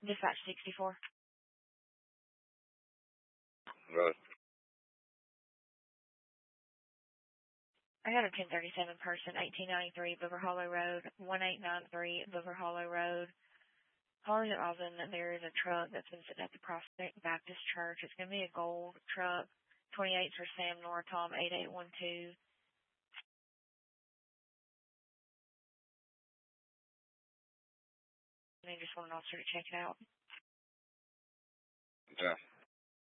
Dispatch 64. Right. I got a 1037 person, 1893 Booger Hollow Road, 1893 Booger Hollow Road. Callers at Alvin that there is a truck that's been sitting at the Prospect Baptist Church. It's going to be a gold truck. 28 for Sam Nortom, 8812. And I just want an officer to check it out. Yeah.